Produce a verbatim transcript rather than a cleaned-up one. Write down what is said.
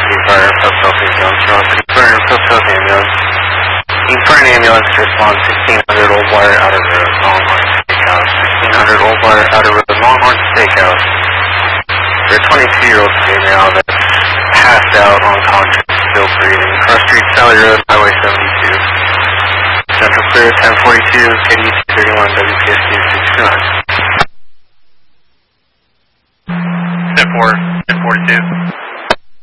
City Fire, Philadelphia, Jones Road. Confirm, Philadelphia ambulance. You can an ambulance to respond sixteen hundred Old Water Outer Road, Longhorn Steakhouse. sixteen hundred Old Water Outer Road, Longhorn Steakhouse. There's a twenty-two-year-old female that's passed out on conscious, still breathing. Cross Street, Sally Road, Highway seventy-two. Central clear, ten forty-two, K D two thirty-one, W P S two six two nine. ten four, ten forty-two.